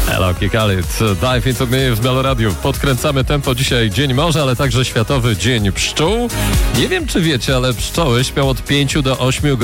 Hello, Kikalit, Dive Into Me w Meloradiu. Podkręcamy tempo. Dzisiaj Dzień Morza, ale także Światowy Dzień Pszczół. Nie wiem, czy wiecie, ale pszczoły śpią od 5 do 8 godzin